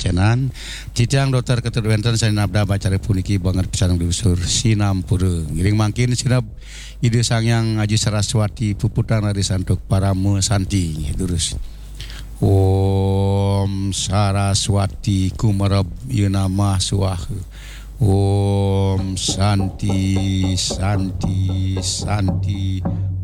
Pacenan Cicang Dokter Ketuduenten saya nabda baca puniki banget pisan diusur sinampura ngiring mangkin sinab ide sangyang Aji Saraswati puputan dari santuk paramu santi terus Om Saraswati kumarab nama suahu Om Santi Santi Santi